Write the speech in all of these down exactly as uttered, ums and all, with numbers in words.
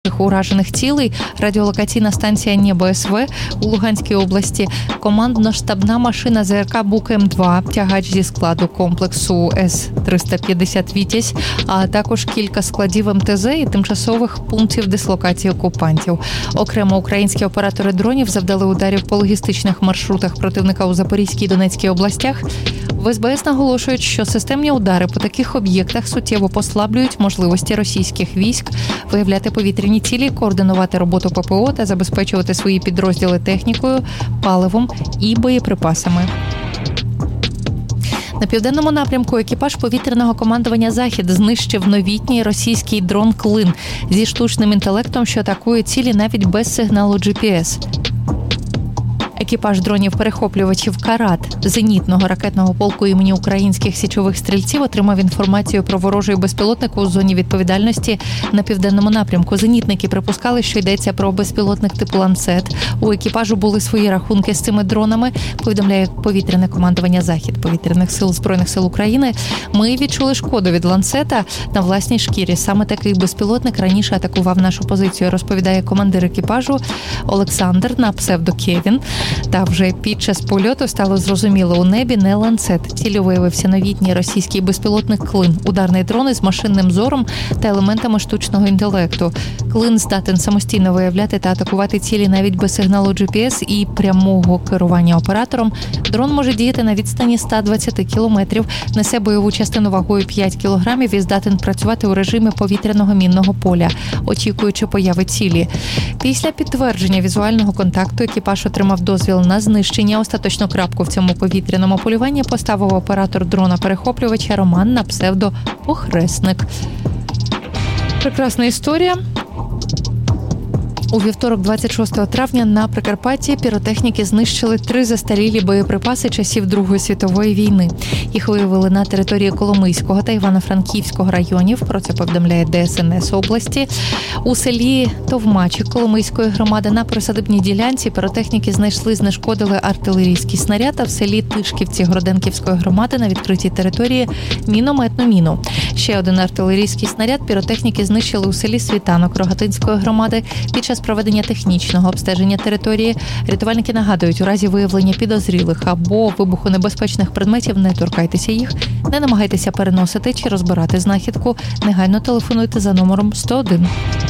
уражених цілей, радіолокаційна станція «Небо СВ» у Луганській області, командно-штабна машина ЗРК «Бук М два», тягач зі складу комплексу С триста п'ятдесят «Вітязь», а також кілька складів Ем Те Зе і тимчасових пунктів дислокації окупантів. Окремо українські оператори дронів завдали ударів по логістичних маршрутах противника у Запорізькій і Донецькій областях. В ес бе ес наголошують, що системні удари по таких об'єктах суттєво послаблюють можливості російських військ виявляти повітряні цілі, координувати роботу Пе Пе О та забезпечувати свої підрозділи технікою, паливом і боєприпасами. На південному напрямку екіпаж повітряного командування «Захід» знищив новітній російський дрон «Клин» зі штучним інтелектом, що атакує цілі навіть без сигналу Джі Пі Ес. Екіпаж дронів-перехоплювачів «Карат» зенітного ракетного полку імені українських січових стрільців отримав інформацію про ворожий безпілотник у зоні відповідальності на південному напрямку. Зенітники припускали, що йдеться про безпілотник типу «Ланцет». У екіпажу були свої рахунки з цими дронами, повідомляє повітряне командування «Захід» повітряних сил Збройних сил України. Ми відчули шкоду від «Ланцета» на власній шкірі. Саме такий безпілотник раніше атакував нашу позицію, розповідає командир екіпажу Олександр на псевдо Кевін. Та вже під час польоту стало зрозуміло, у небі не «Ланцет». Ціллю виявився новітній російський безпілотник «Клин» – ударний дрон із машинним зором та елементами штучного інтелекту. «Клин» здатен самостійно виявляти та атакувати цілі навіть без сигналу Джі Пі Ес і прямого керування оператором. Дрон може діяти на відстані сто двадцять кілометрів, несе бойову частину вагою п'ять кілограмів і здатен працювати у режимі повітряного мінного поля, очікуючи появи цілі. Після підтвердження візуального контакту екіпаж отримав дозвіл на знищення. Остаточну крапку в цьому повітряному полюванні поставив оператор дрона-перехоплювача Роман на псевдо Похресник. Прекрасна історія. У вівторок, двадцять шостого травня, на Прикарпатті піротехніки знищили три застарілі боєприпаси часів Другої світової війни. Їх виявили на території Коломийського та Івано-Франківського районів, про це повідомляє Де Ес Ен Ес області. У селі Товмачі Коломийської громади на присадибній ділянці піротехніки знайшли, знешкодили артилерійський снаряд, а в селі Тишківці Гроденківської громади на відкритій території мінометну міну. Ще один артилерійський снаряд піротехніки знищили у селі Світанок Рогатинської громади під час проведення технічного обстеження території. Рятувальники нагадують, у разі виявлення підозрілих або вибухонебезпечних предметів не торкайтеся їх, не намагайтеся переносити чи розбирати знахідку, негайно телефонуйте за номером сто один.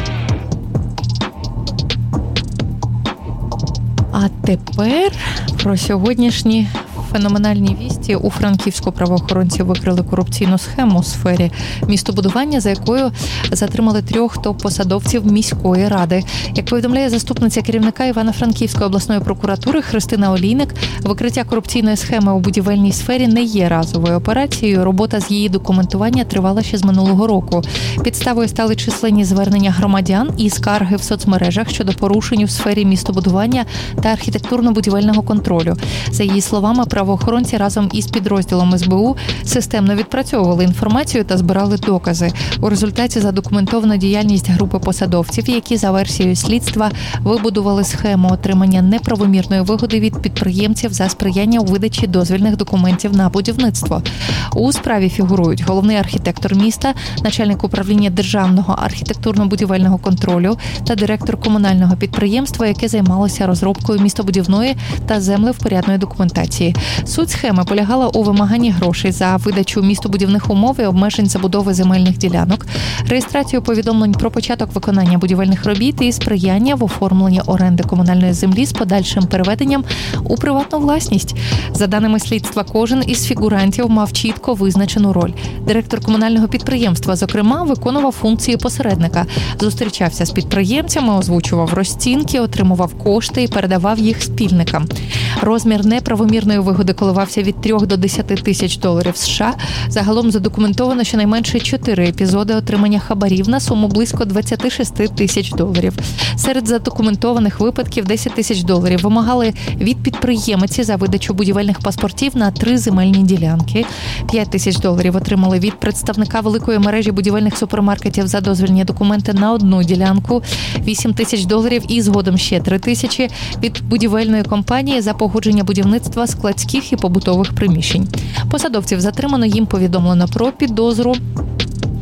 А тепер про сьогоднішні феноменальні вісті. У Франківську правоохоронці викрили корупційну схему у сфері містобудування, за якою затримали трьох топ-посадовців міської ради. Як повідомляє заступниця керівника Івано-Франківської обласної прокуратури Христина Олійник, викриття корупційної схеми у будівельній сфері не є разовою операцією. Робота з її документування тривала ще з минулого року. Підставою стали численні звернення громадян і скарги в соцмережах щодо порушень у сфері містобудування та архітектурно-будівельного контролю. За її словами, правоохоронці разом із підрозділом Ес Бе У системно відпрацьовували інформацію та збирали докази. У результаті задокументовано діяльність групи посадовців, які за версією слідства вибудували схему отримання неправомірної вигоди від підприємців за сприяння у видачі дозвільних документів на будівництво. У справі фігурують головний архітектор міста, начальник управління державного архітектурно-будівельного контролю та директор комунального підприємства, яке займалося розробкою містобудівної та землевпорядної документації. Суть схеми полягала у вимаганні грошей за видачу містобудівних умов і обмежень забудови земельних ділянок, реєстрацію повідомлень про початок виконання будівельних робіт і сприяння в оформленні оренди комунальної землі з подальшим переведенням у приватну власність. За даними слідства, кожен із фігурантів мав чітко визначену роль. Директор комунального підприємства, зокрема, виконував функції посередника. Зустрічався з підприємцями, озвучував розцінки, отримував кошти і передавав їх спільникам. Розмір неправомірної вигоди коливався від трьох до десяти тисяч доларів США. Загалом задокументовано щонайменше чотири епізоди отримання хабарів на суму близько двадцять шість тисяч доларів. Серед задокументованих випадків десять тисяч доларів вимагали від підприємиці за видачу будівельних паспортів на три земельні ділянки. п'ять тисяч доларів отримали від представника великої мережі будівельних супермаркетів за дозвільні документи на одну ділянку. вісім тисяч доларів і згодом ще три тисячі від будівельної компанії за погодження будівництва складських і побутових приміщень. Посадовців затримано, їм повідомлено про підозру.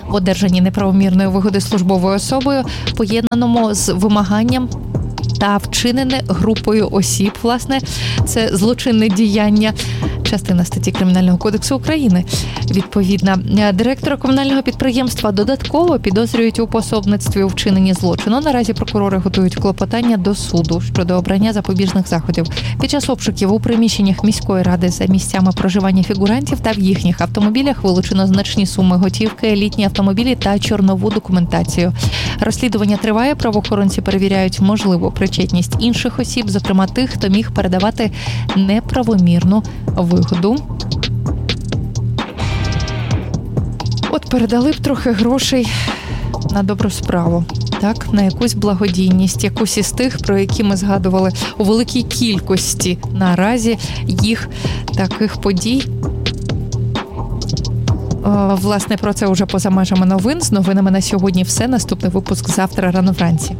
одержанні неправомірної вигоди службовою особою, поєднаному з вимаганням та вчинене групою осіб, власне, це злочинне діяння, частина статті Кримінального кодексу України. Відповідно, директора комунального підприємства додатково підозрюють у пособництві у вчиненні злочину. Наразі прокурори готують клопотання до суду щодо обрання запобіжних заходів. Під час обшуків у приміщеннях міської ради за місцями проживання фігурантів та в їхніх автомобілях вилучено значні суми готівки, елітні автомобілі та чорнову документацію. Розслідування триває, правоохоронці перевіряють можливу причетність інших осіб, зокрема тих, хто міг передавати неправомірну вигоду. От передали б трохи грошей на добру справу, так, на якусь благодійність, якусь із тих, про які ми згадували у великій кількості наразі їх таких подій. Власне, про це вже поза межами новин. З новинами на сьогодні все. Наступний випуск завтра рано вранці.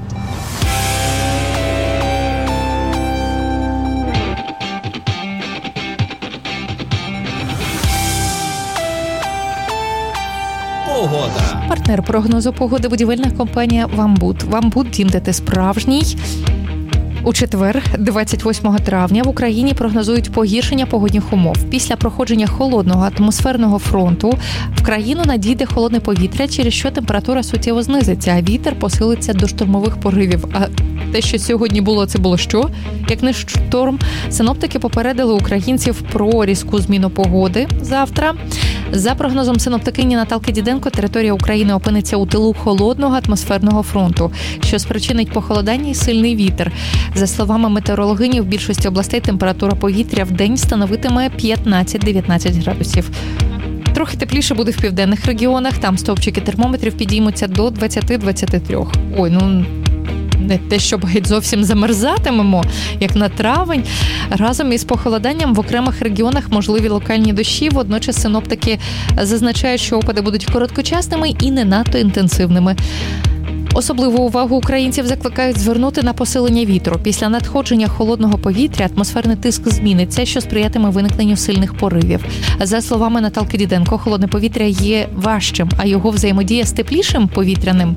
Погода. Партнер прогнозу погоди – будівельна компанія «Вамбуд». «Вамбуд» – дім, де ти справжній. У четвер, двадцять восьмого травня, в Україні прогнозують погіршення погодних умов. Після проходження холодного атмосферного фронту в країну надійде холодне повітря, через що температура суттєво знизиться, а вітер посилиться до штормових поривів. А те, що сьогодні було, це було що? Як не шторм. Синоптики попередили українців про різку зміну погоди завтра. За прогнозом синоптикині Наталки Діденко, територія України опиниться у тилу холодного атмосферного фронту, що спричинить похолодання і сильний вітер. За словами метеорологині, в більшості областей температура повітря в день становитиме п'ятнадцять-дев'ятнадцять градусів. Трохи тепліше буде в південних регіонах, там стовпчики термометрів підіймуться до двадцять-двадцять три. Ой, ну... не те, щоб геть зовсім замерзатимемо, як на травень. Разом із похолоданням в окремих регіонах можливі локальні дощі. Водночас синоптики зазначають, що опади будуть короткочасними і не надто інтенсивними. Особливу увагу українців закликають звернути на посилення вітру. Після надходження холодного повітря атмосферний тиск зміниться, що сприятиме виникненню сильних поривів. За словами Наталки Діденко, холодне повітря є важчим, а його взаємодія з теплішим повітряним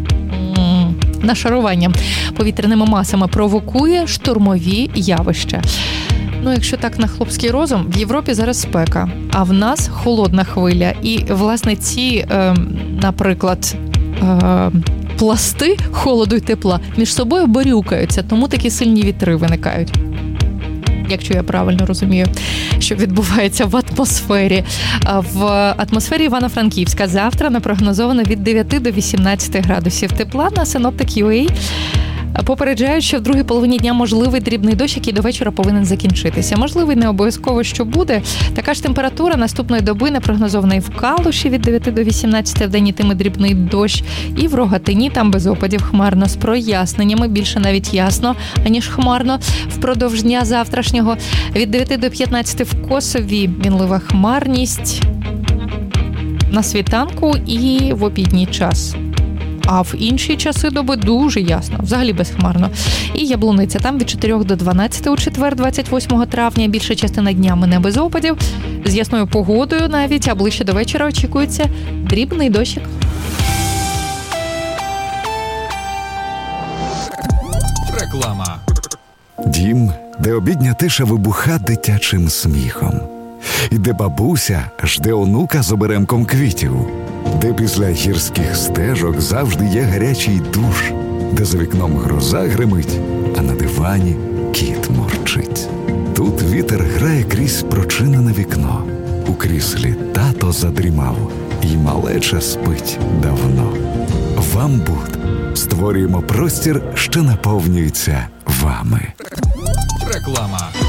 нашаруванням повітряними масами провокує штормові явища. Ну, якщо так на хлопський розум, в Європі зараз спека, а в нас холодна хвиля. І, власне, ці, е, наприклад, е, пласти холоду й тепла між собою борюкаються, тому такі сильні вітри виникають. Якщо я правильно розумію, що відбувається в атмосфері. В атмосфері Івано-Франківська завтра напрогнозовано від дев'яти до вісімнадцяти градусів тепла. На Synoptic.ua попереджають, що в другій половині дня можливий дрібний дощ, який до вечора повинен закінчитися. Можливий, не обов'язково, що буде. Така ж температура наступної доби напрогнозована і в Калуші від дев'яти до вісімнадцяти, в день йтиме дрібний дощ, і в Рогатині, там без опадів, хмарно з проясненнями, більше навіть ясно, аніж хмарно. Впродовж дня завтрашнього від дев'яти до п'ятнадцяти в Косові мінлива хмарність на світанку і в обідній час. А в інші часи доби дуже ясно, взагалі безхмарно. І Яблуниця, там від чотирьох до дванадцяти у четвер, двадцять восьмого травня, більша частина дня мине без опадів, з ясною погодою навіть, а ближче до вечора очікується дрібний дощик. Реклама. Дім, де обідня тиша вибуха дитячим сміхом. І де бабуся жде онука з оберемком квітів. Де після гірських стежок завжди є гарячий душ. Де за вікном гроза гримить, а на дивані кіт мурчить. Тут вітер грає крізь прочинене вікно. У кріслі тато задрімав, і малеча спить давно. «Вамбуд» створюємо простір, що наповнюється вами. Реклама.